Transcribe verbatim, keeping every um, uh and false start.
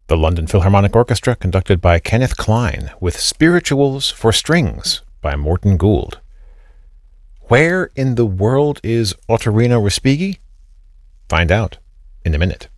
The London Philharmonic Orchestra, conducted by Kenneth Klein, with Spirituals for Strings by Morton Gould. Where in the world is Ottorino Respighi? Find out in a minute.